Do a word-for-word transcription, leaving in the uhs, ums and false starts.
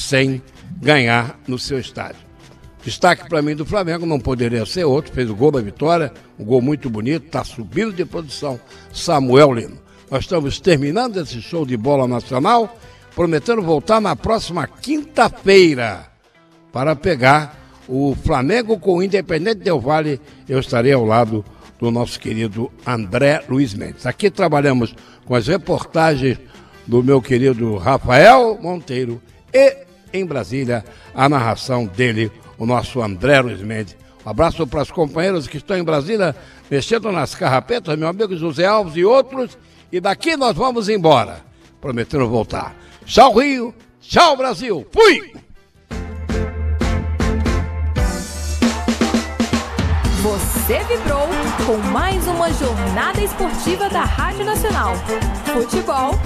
sem ganhar no seu estádio. Destaque para mim do Flamengo, não poderia ser outro, fez o gol da vitória, um gol muito bonito, está subindo de produção, Samuel Lino. Nós estamos terminando esse show de bola nacional, prometendo voltar na próxima quinta-feira para pegar o Flamengo com o Independente Del Valle. Eu estarei ao lado do nosso querido André Luiz Mendes. Aqui trabalhamos com as reportagens do meu querido Rafael Monteiro e, em Brasília, a narração dele, o nosso André Luiz Mendes. Um abraço para os companheiros que estão em Brasília, mexendo nas carrapetas, meu amigo José Alves e outros. E daqui nós vamos embora, prometendo voltar. Tchau, Rio. Tchau, Brasil. Fui! Você vibrou com mais uma jornada esportiva da Rádio Nacional. Futebol